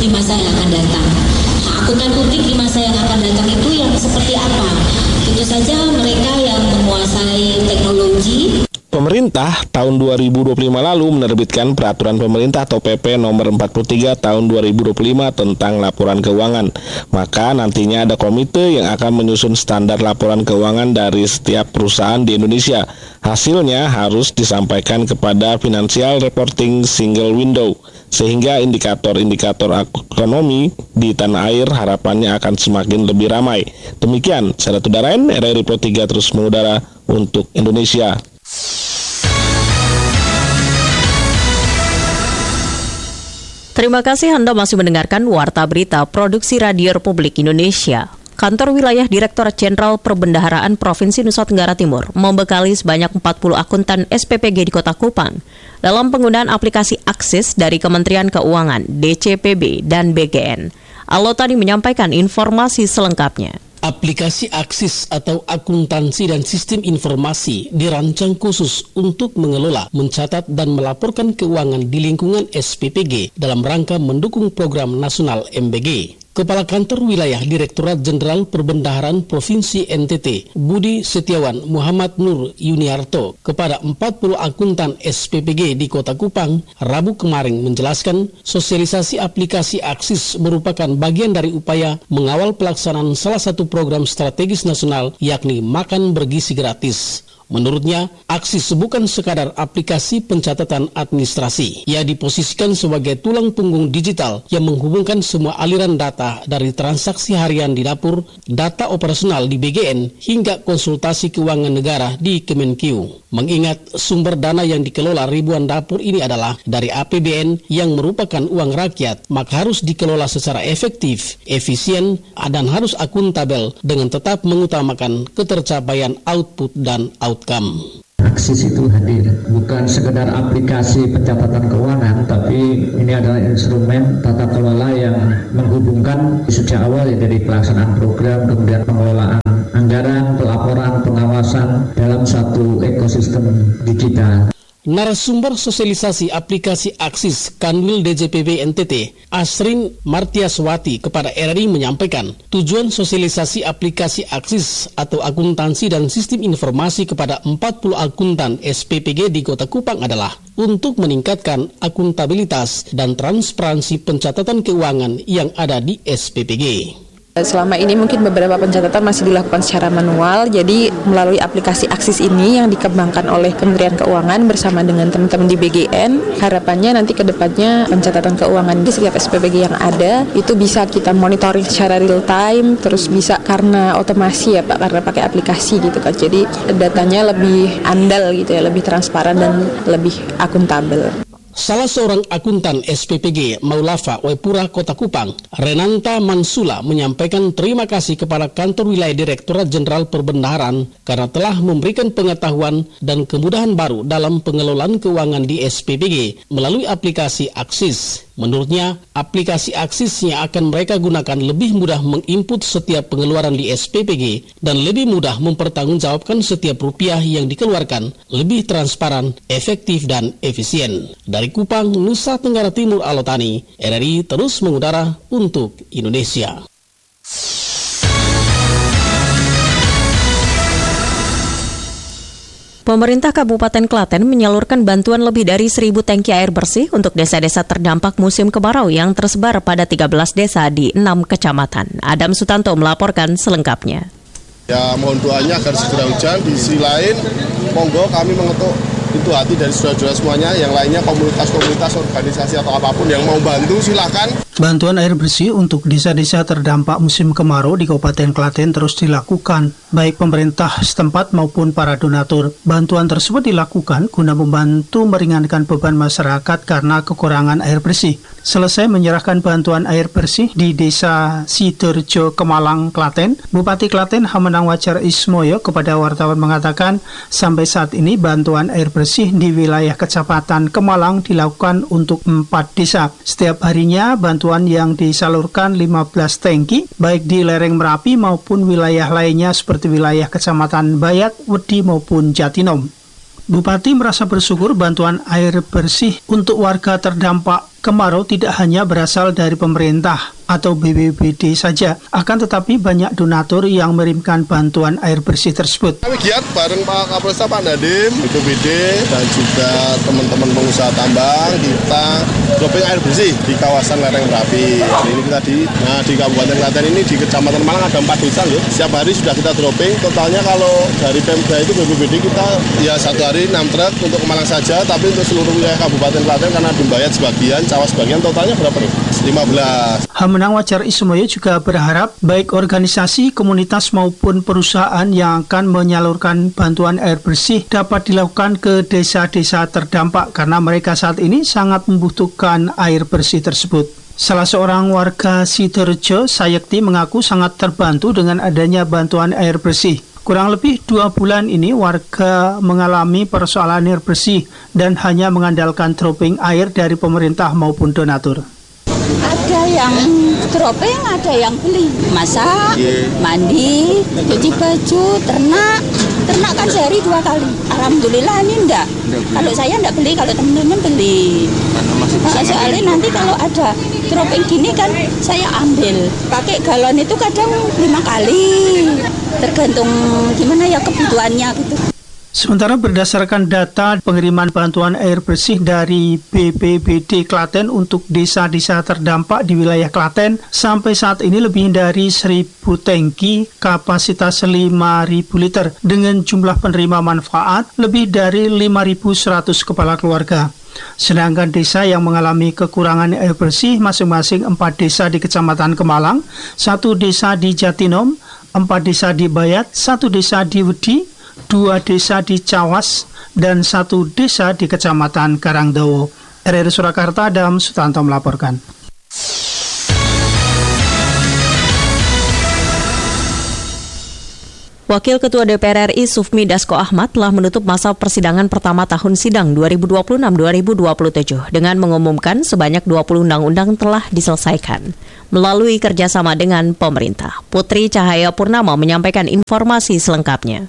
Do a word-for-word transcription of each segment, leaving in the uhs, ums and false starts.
di masa yang akan datang. Nah, akuntan publik di masa yang akan datang itu yang seperti apa? Tentu saja mereka yang menguasai teknologi. Pemerintah tahun dua ribu dua puluh lima lalu menerbitkan Peraturan Pemerintah atau P P nomor empat puluh tiga tahun dua ribu dua puluh lima tentang laporan keuangan. Maka nantinya ada komite yang akan menyusun standar laporan keuangan dari setiap perusahaan di Indonesia. Hasilnya harus disampaikan kepada Financial Reporting Single Window, sehingga indikator-indikator ekonomi di tanah air harapannya akan semakin lebih ramai. Demikian, saya Ratu Darain, R R I Pro tiga terus mengudara untuk Indonesia. Terima kasih Anda masih mendengarkan Warta Berita Produksi Radio Republik Indonesia. Kantor Wilayah Direktorat Jenderal Perbendaharaan Provinsi Nusa Tenggara Timur membekali sebanyak empat puluh akuntan S P P G di Kota Kupang dalam penggunaan aplikasi Aksis dari Kementerian Keuangan, D C P B, dan B G N. Alotani menyampaikan informasi selengkapnya. Aplikasi Aksis atau Akuntansi dan Sistem Informasi dirancang khusus untuk mengelola, mencatat, dan melaporkan keuangan di lingkungan S P P G dalam rangka mendukung program nasional M B G. Kepala Kantor Wilayah Direktorat Jenderal Perbendaharaan Provinsi N T T, Budi Setiawan Muhammad Nur Yuniarto, kepada empat puluh akuntan S P P G di Kota Kupang, Rabu kemarin menjelaskan sosialisasi aplikasi Aksis merupakan bagian dari upaya mengawal pelaksanaan salah satu program strategis nasional, yakni makan bergizi gratis. Menurutnya, Aksis bukan sekadar aplikasi pencatatan administrasi. Ia diposisikan sebagai tulang punggung digital yang menghubungkan semua aliran data dari transaksi harian di dapur, data operasional di B G N, hingga konsultasi keuangan negara di Kemenkeu. Mengingat sumber dana yang dikelola ribuan dapur ini adalah dari A P B N yang merupakan uang rakyat, maka harus dikelola secara efektif, efisien, dan harus akuntabel dengan tetap mengutamakan ketercapaian output dan outcome. Aksis itu hadir bukan sekedar aplikasi pencatatan keuangan, tapi ini adalah instrumen tata kelola yang menghubungkan sejak awal ya, dari pelaksanaan program, kemudian pengelolaan anggaran, pelaporan, pengawasan dalam satu ekosistem digital. Narasumber sosialisasi aplikasi Aksis Kanwil D J P B N T T, Asrin Martiaswati kepada R R I menyampaikan, tujuan sosialisasi aplikasi Aksis atau Akuntansi dan Sistem Informasi kepada empat puluh akuntan S P P G di Kota Kupang adalah untuk meningkatkan akuntabilitas dan transparansi pencatatan keuangan yang ada di S P P G. Selama ini mungkin beberapa pencatatan masih dilakukan secara manual, jadi melalui aplikasi Aksis ini yang dikembangkan oleh Kementerian Keuangan bersama dengan teman-teman di B G N, harapannya nanti ke depannya pencatatan keuangan di setiap S P P G yang ada itu bisa kita monitoring secara real time, terus bisa karena otomasi ya Pak, karena pakai aplikasi gitu kan, jadi datanya lebih andal gitu ya, lebih transparan dan lebih akuntabel. Salah seorang akuntan S P P G Maulafa Waipura Kota Kupang, Renanta Mansula, menyampaikan terima kasih kepada Kantor Wilayah Direktorat Jenderal Perbendaharaan karena telah memberikan pengetahuan dan kemudahan baru dalam pengelolaan keuangan di S P P G melalui aplikasi Aksis. Menurutnya, aplikasi Aksis yang akan mereka gunakan lebih mudah menginput setiap pengeluaran di S P P G dan lebih mudah mempertanggungjawabkan setiap rupiah yang dikeluarkan, lebih transparan, efektif, dan efisien. Dari Kupang, Nusa Tenggara Timur, Alotani, R R I terus mengudara untuk Indonesia. Pemerintah Kabupaten Klaten menyalurkan bantuan lebih dari seribu tangki air bersih untuk desa-desa terdampak musim kemarau yang tersebar pada tiga belas desa di enam kecamatan. Adam Sutanto melaporkan selengkapnya. Ya, mohon doanya agar segera hujan. Di sisi lain, monggo kami mengetuk pintu hati dari saudara-saudara semuanya, yang lainnya komunitas-komunitas, organisasi atau apapun yang mau bantu silakan. Bantuan air bersih untuk desa-desa terdampak musim kemarau di Kabupaten Klaten terus dilakukan, baik pemerintah setempat maupun para donatur. Bantuan tersebut dilakukan guna membantu meringankan beban masyarakat karena kekurangan air bersih. Selesai menyerahkan bantuan air bersih di Desa Sidorejo, Kemalang, Klaten, Bupati Klaten Hamenang Wajar Ismoyo kepada wartawan mengatakan, sampai saat ini bantuan air bersih di wilayah Kecamatan Kemalang dilakukan untuk empat desa. Setiap harinya bantuan yang disalurkan lima belas tangki, baik di lereng Merapi maupun wilayah lainnya seperti wilayah Kecamatan Bayat, Wedi maupun Jatinom. Bupati merasa bersyukur bantuan air bersih untuk warga terdampak kemarau tidak hanya berasal dari pemerintah atau B P B D saja, akan tetapi banyak donatur yang mengirimkan bantuan air bersih tersebut. Kami giat bareng Pak Kapolresta, Pak Nadiem, B P B D, dan juga teman-teman pengusaha tambang, kita dropping air bersih di kawasan lereng Merapi. Hari ini kita di, nah, di Kabupaten Klaten ini, di Kecamatan Malang ada empat desa loh. Setiap hari sudah kita dropping, totalnya kalau dari Pemda itu B P B D kita ya satu hari enam truk untuk ke Malang saja, tapi untuk seluruh wilayah Kabupaten Klaten karena Dumbayat sebagian, Cawas sebagian, totalnya berapa nih? lima belas. Hamenang Wajar Ismoyo juga berharap baik organisasi, komunitas maupun perusahaan yang akan menyalurkan bantuan air bersih dapat dilakukan ke desa-desa terdampak karena mereka saat ini sangat membutuhkan air bersih tersebut. Salah seorang warga Sidorejo, Sayekti, mengaku sangat terbantu dengan adanya bantuan air bersih. Kurang lebih dua bulan ini warga mengalami persoalan air bersih dan hanya mengandalkan dropping air dari pemerintah maupun donatur. Ada yang dropping, ada yang beli. Masak, mandi, cuci baju, ternak. Ternak kan sehari dua kali. Alhamdulillah ini enggak. Kalau saya enggak beli, kalau teman-teman beli. Nah, soalnya nanti kalau ada dropping gini kan saya ambil. Pakai galon itu kadang lima kali. Tergantung gimana ya kebutuhannya gitu. Sementara berdasarkan data pengiriman bantuan air bersih dari B P B D Klaten untuk desa-desa terdampak di wilayah Klaten, sampai saat ini lebih dari seribu tangki kapasitas lima ribu liter dengan jumlah penerima manfaat lebih dari lima ribu seratus kepala keluarga. Sedangkan desa yang mengalami kekurangan air bersih masing-masing empat desa di Kecamatan Kemalang, satu desa di Jatinom, empat desa di Bayat, satu desa di Wedi, dua desa di Cawas, dan satu desa di Kecamatan Karangdowo. R R Surakarta, Adam Sutanto melaporkan. Wakil Ketua D P R R I Sufmi Dasko Ahmad telah menutup masa persidangan pertama tahun sidang dua ribu dua puluh enam dua ribu dua puluh tujuh dengan mengumumkan sebanyak dua puluh undang-undang telah diselesaikan melalui kerjasama dengan pemerintah. Putri Cahaya Purnama menyampaikan informasi selengkapnya.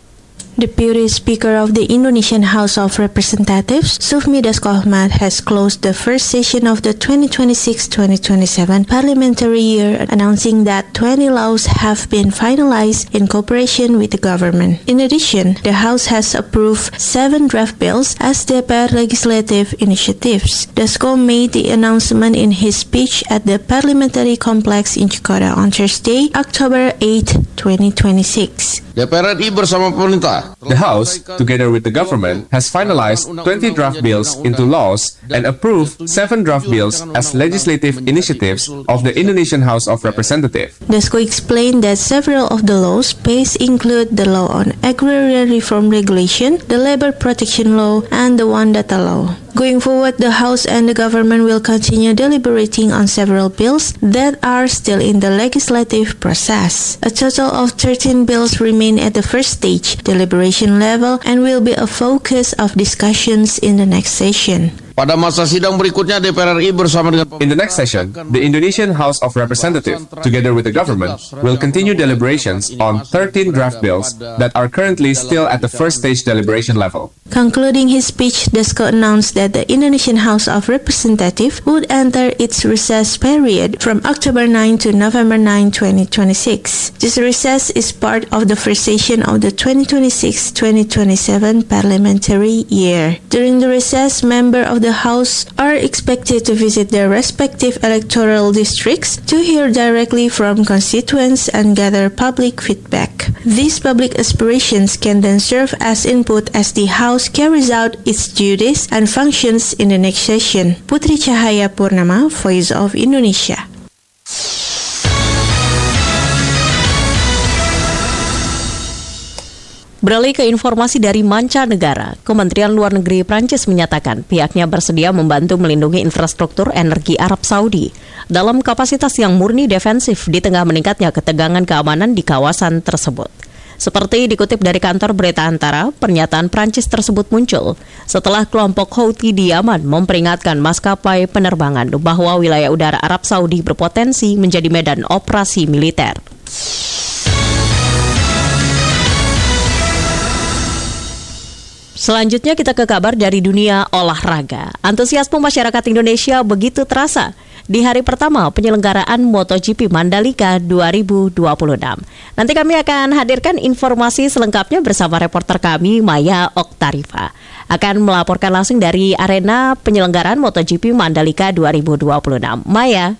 Deputy Speaker of the Indonesian House of Representatives, Sufmi Dasko Ahmad, has closed the first session of the twenty twenty-six twenty twenty-seven parliamentary year, announcing that twenty laws have been finalized in cooperation with the government. In addition, the House has approved seven draft bills as D P R legislative initiatives. Dasko made the announcement in his speech at the Parliamentary Complex in Jakarta on Thursday, October eighth, twenty twenty-six. D P R R I bersama pemerintah. The House, together with the government, has finalized twenty draft bills into laws and approved seven draft bills as legislative initiatives of the Indonesian House of Representatives. Dasko explained that several of the laws passed include the law on agrarian reform regulation, the labor protection law, and the one data law. Going forward, the House and the government will continue deliberating on several bills that are still in the legislative process. A total of thirteen bills remain at the first stage deliberation level and will be a focus of discussions in the next session. Pada masa sidang berikutnya, D P R R I bersama dengan In the next session, the Indonesian House of Representatives, together with the government, will continue deliberations on thirteen draft bills that are currently still at the first stage deliberation level. Concluding his speech, Dasko announced that the Indonesian House of Representatives would enter its recess period from October ninth to November ninth, twenty twenty-six. This recess is part of the first session of the twenty twenty-six twenty twenty-seven parliamentary year. During the recess, members of the House are expected to visit their respective electoral districts to hear directly from constituents and gather public feedback. These public aspirations can then serve as input as the House carries out its duties and functions in the next session. Putri Cahaya Purnama, Voice of Indonesia. Beralih ke informasi dari mancanegara, Kementerian Luar Negeri Prancis menyatakan pihaknya bersedia membantu melindungi infrastruktur energi Arab Saudi dalam kapasitas yang murni defensif di tengah meningkatnya ketegangan keamanan di kawasan tersebut. Seperti dikutip dari kantor berita Antara, pernyataan Prancis tersebut muncul setelah kelompok Houthi di Yaman memperingatkan maskapai penerbangan bahwa wilayah udara Arab Saudi berpotensi menjadi medan operasi militer. Selanjutnya kita ke kabar dari dunia olahraga. Antusiasme masyarakat Indonesia begitu terasa di hari pertama penyelenggaraan MotoGP Mandalika dua ribu dua puluh enam. Nanti kami akan hadirkan informasi selengkapnya bersama reporter kami Maya Oktarifa. Akan melaporkan langsung dari arena penyelenggaraan MotoGP Mandalika dua ribu dua puluh enam. Maya.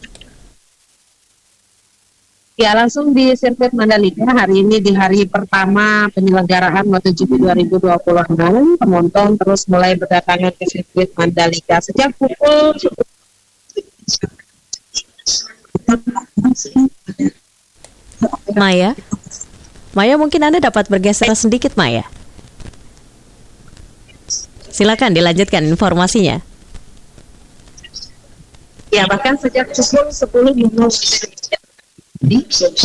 Ya, langsung di sirkuit Mandalika hari ini di hari pertama penyelenggaraan MotoGP dua ribu dua puluh enam, penonton terus mulai berdatangan ke sirkuit Mandalika sejak pukul Maya. Maya, mungkin Anda dapat bergeser sedikit, Maya. Silakan dilanjutkan informasinya. Ya, bahkan sejak pukul sepuluh di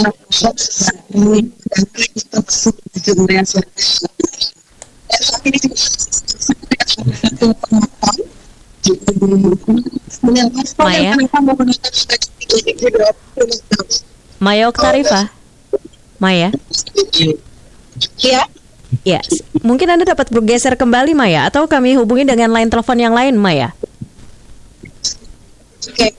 Maya Maya Oktarifa Maya ya ya mungkin Anda dapat bergeser kembali, Maya, atau kami hubungi dengan line telepon yang lain, Maya. Oke.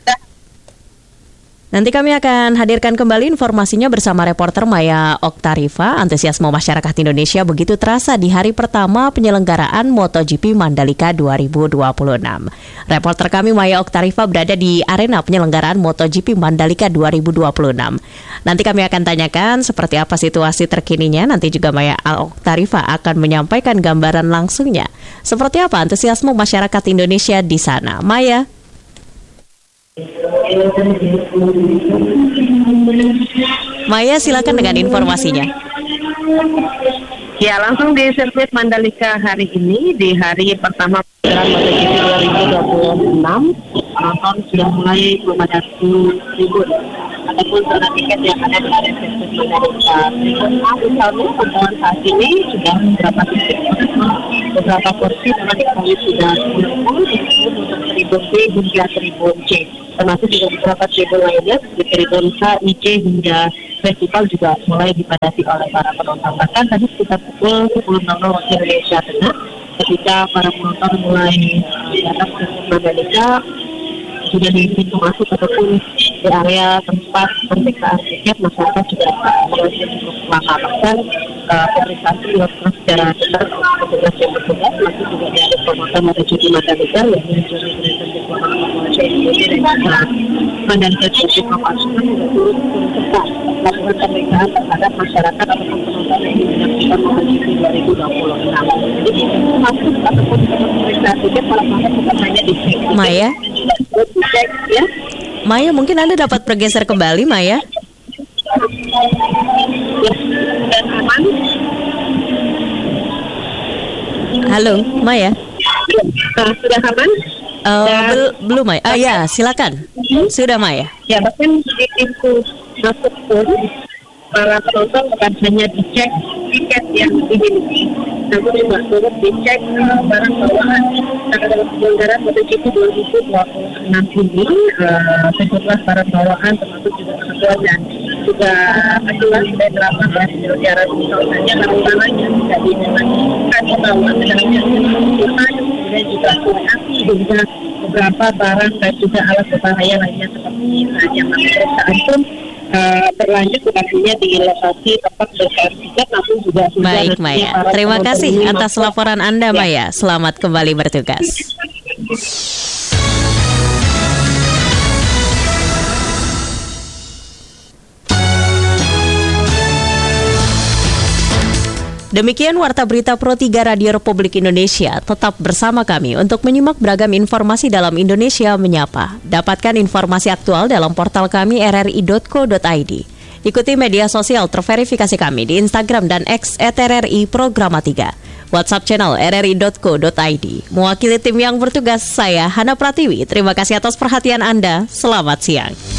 Nanti kami akan hadirkan kembali informasinya bersama reporter Maya Oktarifa. Antusiasme masyarakat Indonesia begitu terasa di hari pertama penyelenggaraan MotoGP Mandalika dua ribu dua puluh enam. Reporter kami Maya Oktarifa berada di arena penyelenggaraan MotoGP Mandalika dua ribu dua puluh enam. Nanti kami akan tanyakan seperti apa situasi terkininya. Nanti juga Maya Oktarifa akan menyampaikan gambaran langsungnya. Seperti apa antusiasme masyarakat Indonesia di sana. Maya. Maya, silakan dengan informasinya. Ya, langsung di sirkuit Mandalika hari ini di hari pertama penyelenggaraan MotoGP dua ribu dua puluh enam, penonton sudah mulai memadati tribun ataupun zona tiket yang ada di sirkuit Mandalika. Tribun A misalnya pantauan saat ini sudah beberapa titik, beberapa porsi memang diketahui sudah kumpul untuk tribun B hingga tribun C. Termasuk juga beberapa tribun lainnya seperti tribun H, I, C hingga festival juga mulai dipadati oleh para penonton. Bahkan tadi sekitar pukul sepuluh waktu Indonesia Tengah, ketika para penonton mulai datang ke Mandalika, sudah di pintu masuk ataupun di area tempat pemeriksaan tiket, masyarakat sudah mulai cukup lama. Bahkan uh, pemeriksaan dilakukan secara ketat oleh petugas yang bertugas, masih juga di ada promotor MotoGP Mandalika yang menjadi presiden Malaysia Indonesia dan juga Mandalika Jati Propasukan juga turut serta melakukan pemeriksaan terhadap masyarakat ataupun penonton yang menyaksikan MotoGP dua ribu dua puluh enam. Jadi masuk ataupun pemeriksaan tiket para penonton bukan hanya di sini. Maya. Ya. Maya, mungkin Anda dapat bergeser kembali, Maya. Ya, dan aman. Halo, Maya. Uh, sudah aman? Uh, dan, bel- belum, Maya. Ah ya, silakan. Hmm? Sudah, Maya. Ya, bahkan di pintu masuk pun para penonton bukan hanya dicek tiket yang dimiliki, namun juga turut dicek uh, barang bawaan dalam penyelenggaraan MotoGP dua ribu dua puluh enam ini, uh, sejumlah barang bawaan termasuk juga kebutuhan dan juga aturan dan delapan belas penjara misalnya barang-barangnya tidak dinyatakan dibawa ke dalamnya kemudian juga api api hingga beberapa barang dan juga alat berbahaya lainnya seperti yang pemeriksaan pun Uh, berlanjut bukannya di lokasi tempat berkaitan tiket, namun juga baik, Maya. Terima kasih atas laporan Anda, ya. Maya. Selamat kembali bertugas. Demikian Warta Berita Pro tiga Radio Republik Indonesia. Tetap bersama kami untuk menyimak beragam informasi dalam Indonesia Menyapa. Dapatkan informasi aktual dalam portal kami r r i dot co dot i d. Ikuti media sosial terverifikasi kami di Instagram dan X at r r i programa tiga. WhatsApp channel r r i dot co dot i d. Mewakili tim yang bertugas, saya Hana Pratiwi. Terima kasih atas perhatian Anda. Selamat siang.